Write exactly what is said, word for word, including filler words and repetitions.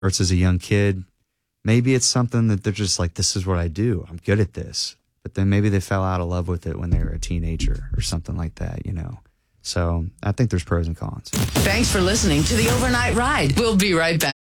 sports as a young kid. Maybe it's something that they're just like, this is what I do. I'm good at this. But then maybe they fell out of love with it when they were a teenager or something like that, you know. So I think there's pros and cons. Thanks for listening to The Overnight Ride. We'll be right back.